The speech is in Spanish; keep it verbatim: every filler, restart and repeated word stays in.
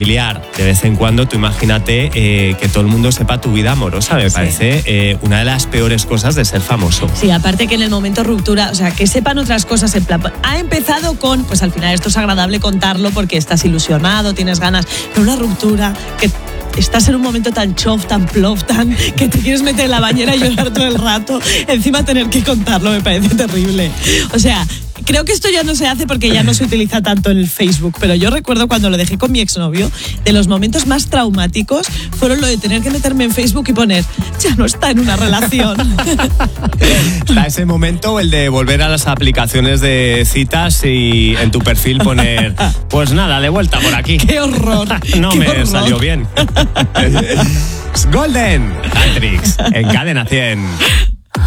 familiar de vez en cuando, tú imagínate eh, que todo el mundo sepa tu vida amorosa. Me Sí. parece eh, una de las peores cosas de ser famoso. Sí, aparte que en el momento ruptura, o sea, que sepan otras cosas en plan, ha empezado con, pues al final esto es agradable contarlo porque estás ilusionado, tienes ganas, pero una ruptura que estás en un momento tan chof, tan plof, tan que te quieres meter en la bañera y llorar todo el rato, encima tener que contarlo me parece terrible. O sea, creo que esto ya no se hace porque ya no se utiliza tanto en el Facebook, pero yo recuerdo cuando lo dejé con mi exnovio, de los momentos más traumáticos fueron lo de tener que meterme en Facebook y poner, ya no está en una relación. Está ese momento, el de volver a las aplicaciones de citas y en tu perfil poner, pues nada, de vuelta por aquí. ¡Qué horror! No ¡Qué me horror! salió bien. Golden Matrix en Cadena cien.